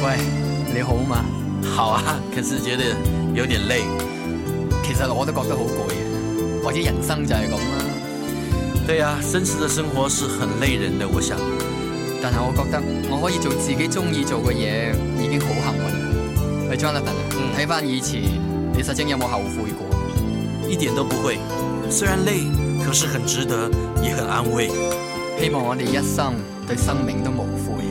喂，你好嘛？ 好啊，可是覺得有點累。 其實我都覺得好攰嘅，或者人生就係咁啦。 對啊，真實的生活是很累人的，我想。 但係我覺得我可以做自己中意做嘅嘢，已經好幸運。喂 Jonathan，睇翻以前，你實際有冇後悔過？ 一點都不會，雖然累，可是很值得，也很安慰。 希望我哋一生對生命都無悔。